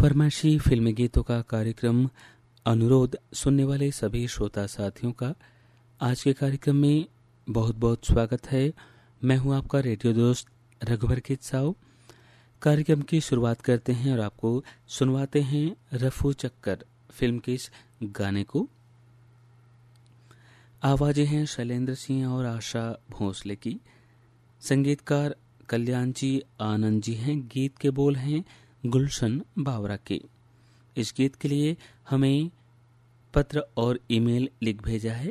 फरमाइशी फिल्मी गीतों का कार्यक्रम अनुरोध सुनने वाले सभी श्रोता साथियों का आज के कार्यक्रम में बहुत बहुत स्वागत है। मैं हूं आपका रेडियो दोस्त रघुवर के साव। कार्यक्रम की शुरुआत करते हैं और आपको सुनवाते हैं रफू चक्कर फिल्म के इस गाने को। आवाजें हैं शैलेंद्र सिंह और आशा भोसले की, संगीतकार कल्याण जी आनंद जी हैं, गीत के बोल हैं गुलशन बावरा के। इस गीत के लिए हमें पत्र और ईमेल लिख भेजा है।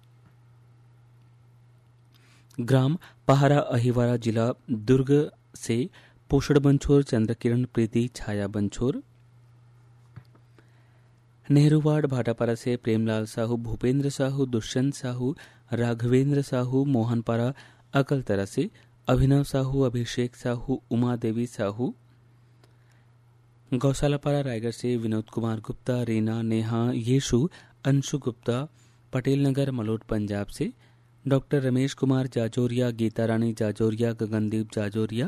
ग्राम पहाड़ा अहिवारा जिला दुर्ग से पोषण बंछोर, चंद्रकिरण प्रीति, छाया बंछोर। नेहरूवाड़ भाटापारा से प्रेमलाल साहू, भूपेंद्र साहू, दुष्यंत साहू, राघवेंद्र साहू। मोहनपारा अकलतरा से अभिनव साहू, अभिषेक साहू, उमा देवी साहू। गौशालापारा रायगढ़ से विनोद कुमार गुप्ता, रीना, नेहा, येशु, अंशु गुप्ता। पटेल नगर मलोट पंजाब से डॉक्टर रमेश कुमार जाजोरिया, गीता रानी जाजोरिया, गगनदीप जाजोरिया,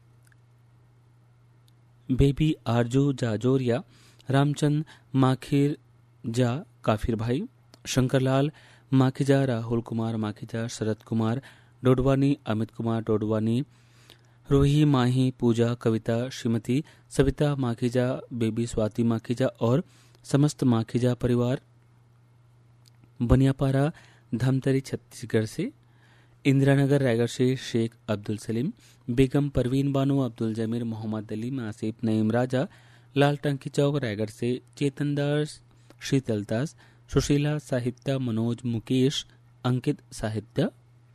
बेबी आरजू जाजोरिया, रामचंद माखिर जा काफिर भाई, शंकरलाल माखिजा, राहुल कुमार माखिजा, शरद कुमार डोडवानी, अमित कुमार डोडवानी, रोही, माही, पूजा, कविता, श्रीमती सविता माखीजा, बेबी स्वाति माखीजा और समस्त माखीजा परिवार। बनियापारा धमतरी छत्तीसगढ़ से इंदिरानगर रायगढ़ से शेख अब्दुल सलीम, बेगम परवीन बानो, अब्दुल जमीर, मोहम्मद अली, आसिफ नईम राजा, लाल टंकी चौक रायगढ़ से चेतन दास, शीतल दास, सुशीला साहित्य, मनोज, मुकेश, अंकित साहित्य।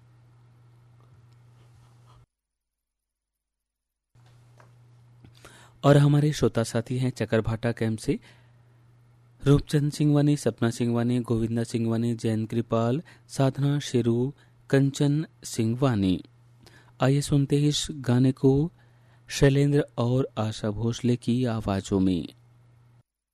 और हमारे श्रोता साथी हैं चकरभाटा कैंप से रूपचंद सिंहवानी, सपना सिंहवानी, गोविंदा सिंहवानी, जैन कृपाल, साधना शेरू, कंचन सिंहवानी। आइए सुनते हैं इस गाने को शैलेंद्र और आशा भोसले की आवाजों में।